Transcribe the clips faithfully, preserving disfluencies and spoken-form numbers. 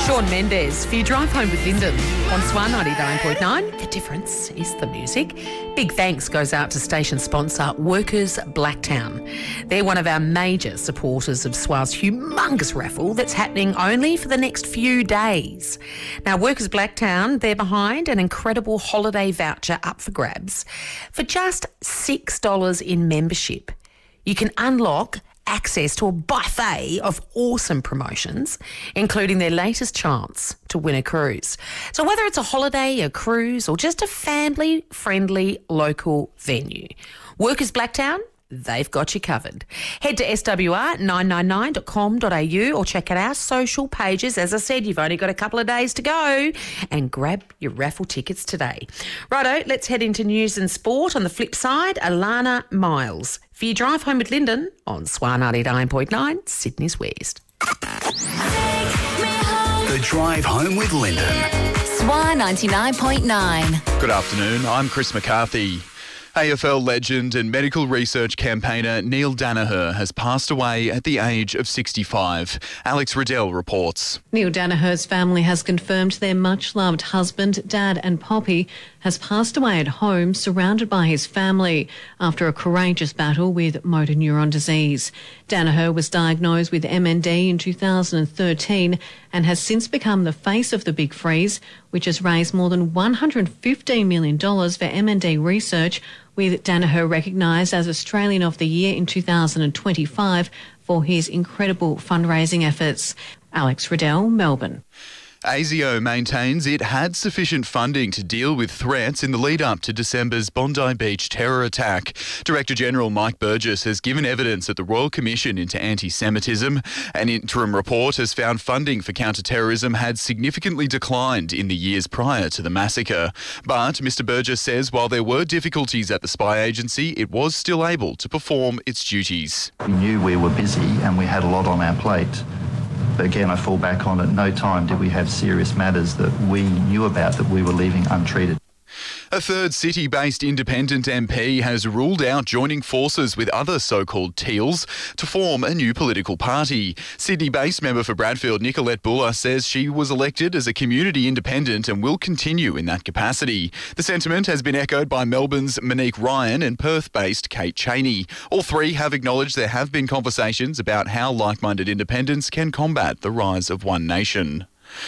Shawn Mendes for your drive home with Lyndon on Swan ninety-nine point nine. The difference is the music. Big thanks goes out to station sponsor Workers Blacktown. They're one of our major supporters of Swan's humongous raffle that's happening only for the next few days. Now, Workers Blacktown, they're behind an incredible holiday voucher up for grabs. For just six dollars in membership, you can unlock access to a buffet of awesome promotions, including their latest chance to win a cruise. So whether it's a holiday, a cruise, or just a family-friendly local venue, Workers Blacktown, they've got you covered. Head to S W R nine nine nine dot com dot a u or check out our social pages. As I said, you've only got a couple of days to go, and grab your raffle tickets today. Righto, let's head into news and sport. On the flip side, Alana Miles for your drive home with Lyndon on Swan ninety-nine point nine, Sydney's West. The drive home with Lyndon. Swan ninety-nine point nine. Good afternoon, I'm Chris McCarthy. A F L legend and medical research campaigner Neil Danaher has passed away at the age of sixty-five. Alex Riddell reports. Neil Danaher's family has confirmed their much-loved husband, dad and Poppy has passed away at home surrounded by his family after a courageous battle with motor neuron disease. Danaher was diagnosed with M N D in two thousand thirteen and has since become the face of the Big Freeze, which has raised more than one hundred fifteen million dollars for M N D research, with Danaher recognised as Australian of the Year in two thousand twenty-five for his incredible fundraising efforts. Alex Riddell, Melbourne. ASIO maintains it had sufficient funding to deal with threats in the lead-up to December's Bondi Beach terror attack. Director General Mike Burgess has given evidence at the Royal Commission into Anti-Semitism. An interim report has found funding for counter-terrorism had significantly declined in the years prior to the massacre. But Mr Burgess says while there were difficulties at the spy agency, it was still able to perform its duties. We knew we were busy and we had a lot on our plate. But again, I fall back on at no time did we have serious matters that we knew about that we were leaving untreated. A third city-based independent M P has ruled out joining forces with other so-called Teals to form a new political party. Sydney-based member for Bradfield, Nicolette Buller, says she was elected as a community independent and will continue in that capacity. The sentiment has been echoed by Melbourne's Monique Ryan and Perth-based Kate Cheney. All three have acknowledged there have been conversations about how like-minded independents can combat the rise of One Nation.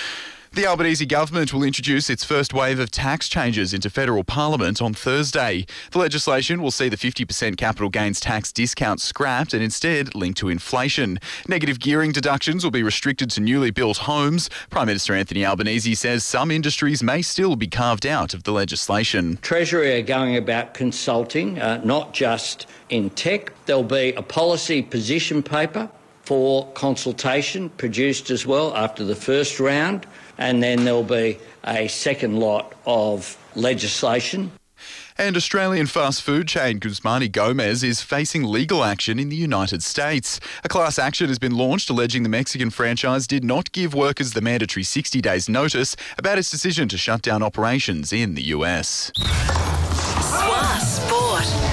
The Albanese government will introduce its first wave of tax changes into federal parliament on Thursday. The legislation will see the fifty percent capital gains tax discount scrapped and instead linked to inflation. Negative gearing deductions will be restricted to newly built homes. Prime Minister Anthony Albanese says some industries may still be carved out of the legislation. Treasury are going about consulting, uh, not just in tech. There'll be a policy position paper for consultation produced as well after the first round. And then there'll be a second lot of legislation. And Australian fast food chain Guzmani Gomez is facing legal action in the United States. A class action has been launched alleging the Mexican franchise did not give workers the mandatory sixty days notice about its decision to shut down operations in the U S. Swan Sport.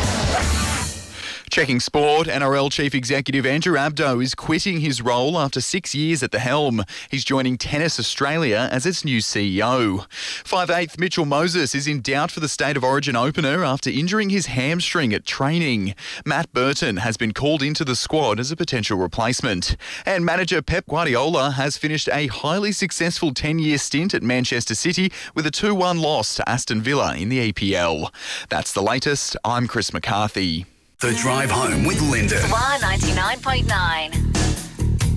Checking sport, N R L Chief Executive Andrew Abdo is quitting his role after six years at the helm. He's joining Tennis Australia as its new C E O. five eighth Mitchell Moses is in doubt for the State of Origin opener after injuring his hamstring at training. Matt Burton has been called into the squad as a potential replacement. And manager Pep Guardiola has finished a highly successful ten-year stint at Manchester City with a two one loss to Aston Villa in the E P L. That's the latest. I'm Chris McCarthy. The drive home with Lyndon. Swan ninety-nine point nine.